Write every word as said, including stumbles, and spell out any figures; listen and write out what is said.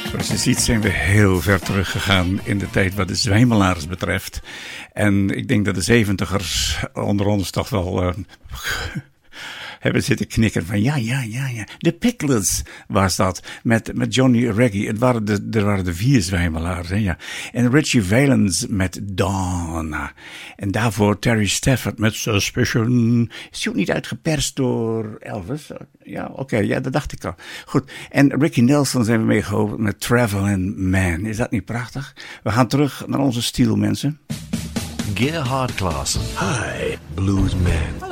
Zoals je ziet zijn we heel ver teruggegaan in de tijd wat de zwijmelaars betreft. En ik denk dat de zeventigers onder ons toch wel uh, hebben zitten knikken van ja, ja, ja, ja. De Pickles was dat, met, met Johnny Reggie. Het waren de, er waren de vier zwijmelaars, hè, ja. En Richie Valens met Donna. En daarvoor Terry Stafford met Suspicion. Is die ook niet uitgeperst door Elvis? Ja, oké, okay, ja, dat dacht ik al. Goed, en Ricky Nelson zijn we meegeholpen met Traveling Man. Is dat niet prachtig? We gaan terug naar onze stiel, mensen. Gerhard Klaassen. Hi, Bluesman.